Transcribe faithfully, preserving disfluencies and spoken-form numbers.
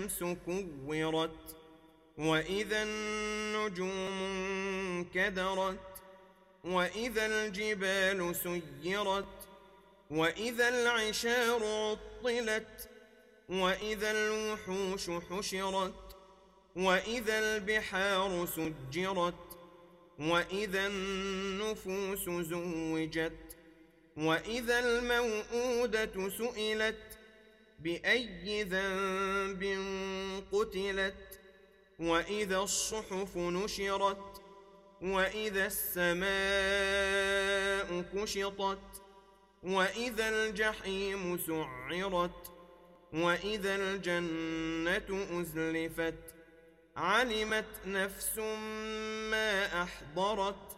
الشمس كورت وإذا النجوم انكدرت وإذا الجبال سيرت وإذا العشار عطلت وإذا الوحوش حشرت وإذا البحار سجرت وإذا النفوس زوجت وإذا الموءودة سئلت بأي ذنب قتلت وإذا الصحف نشرت وإذا السماء كشطت وإذا الجحيم سعرت وإذا الجنة أزلفت علمت نفس ما أحضرت